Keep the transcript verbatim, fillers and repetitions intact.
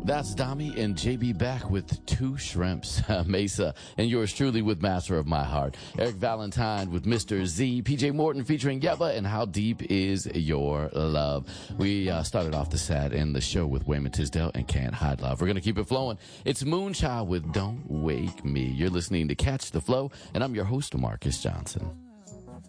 That's Dami and J B back with Two Shrimps, Mesa, and yours truly with Master of My Heart. Eric Valentine with Mister Z, P J Morton featuring Yeba and How Deep Is Your Love. We uh, started off the set and the show with Wayman Tisdale and Can't Hide Love. We're going to keep it flowing. It's Moonchild with Don't Wake Me. You're listening to Catch the Flow, and I'm your host, Marcus Johnson.